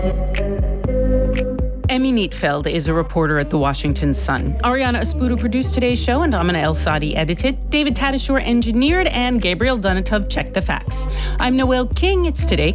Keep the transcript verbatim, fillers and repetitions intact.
Emmy Neatfeld is a reporter at The Washington Sun. Ariana Espudo produced today's show, and Amina El-Sadi edited. David Tadashore engineered, and Gabriel Donatov checked the facts. I'm Noel King. It's Today